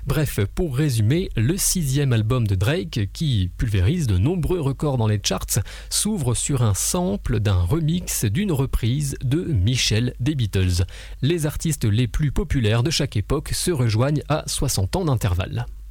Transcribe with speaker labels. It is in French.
Speaker 1: Bref, pour résumer, le 6e album de Drake, qui pulvérise de nombreux records dans les charts, s'ouvre sur un sample d'un remix d'une reprise de Michel des Beatles. Les artistes les plus populaires de chaque époque se rejoignent à 60 ans d'intervalle.